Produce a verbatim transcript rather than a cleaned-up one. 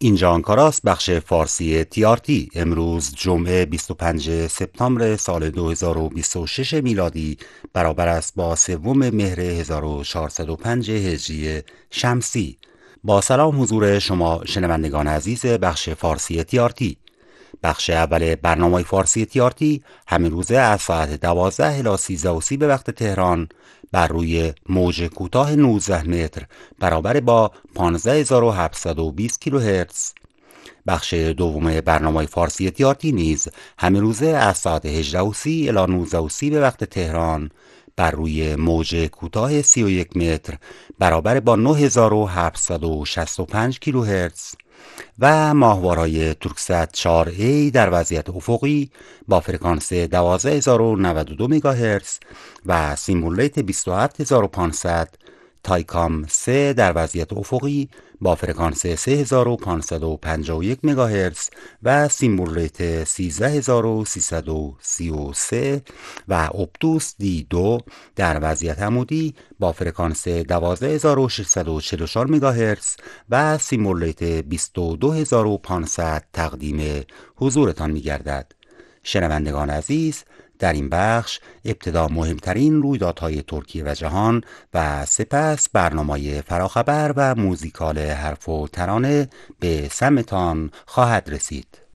اینجا آنکاراست، بخش فارسی تی آر تی. امروز جمعه بیست و پنجم سپتامبر سال دو هزار و بیست و شش میلادی برابر است با سوم مهر هزار و چهارصد و پنج هجری شمسی. با سلام حضور شما شنوندگان عزیز بخش فارسی تی آر تی. بخش اول برنامه فارسی تی آر تی همین روزه از ساعت دوازده الی سیزده و سی به وقت تهران بر روی موج کوتاه نوزده متر برابر با پانزده هزار و هفتصد و بیست کیلوهرتز. بخش دوم برنامه فارسی تی آر تی نیز همین روزه از ساعت هجده و سی الی نوزده و سی به وقت تهران بر روی موج کوتاه سی و یک متر برابر با نه هزار و هفتصد و شصت و پنج کیلوهرتز و ماهوارهای تورکست چهار ای در وضعیت افقی با فرکانس دوازده هزار و نود و دو مگاهرتز و سیمولیت بیست و هفت هزار و پانصد تایکام سه در وضعیت افقی با فرکانس سه هزار و پانصد و پنجاه و یک مگاهرتز و سیمولیت سیزده هزار و سیصد و سی و سه و اپتوس دی دو در وضعیت عمودی با فرکانس دوازده هزار و ششصد و چهل و چهار مگاهرتز و سیمولیت بیست و دو هزار و پانصد تقدیم حضورتان می گردد. شنوندگان عزیز، در این بخش ابتدا مهمترین رویدادهای ترکیه و جهان و سپس برنامه فراخبر و موزیکال حرف و ترانه به سمتان خواهد رسید.